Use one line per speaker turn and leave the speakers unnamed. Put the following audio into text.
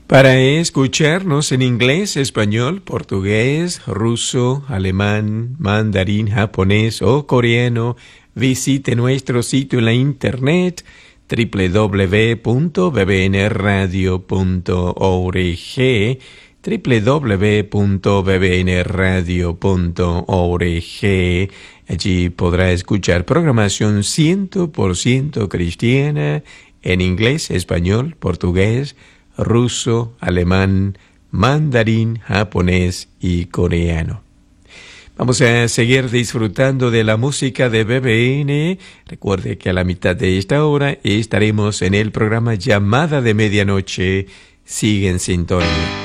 Para escucharnos en inglés, español, portugués, ruso, alemán, mandarín, japonés o coreano, visite nuestro sitio en la internet www.bbnradio.org, www.bbnradio.org. Allí podrá escuchar programación 100% cristiana en inglés, español, portugués, ruso, alemán, mandarín, japonés y coreano. Vamos a seguir disfrutando de la música de BBN. Recuerde que a la mitad de esta hora estaremos en el programa Llamada de Medianoche. Sigue en sintonía.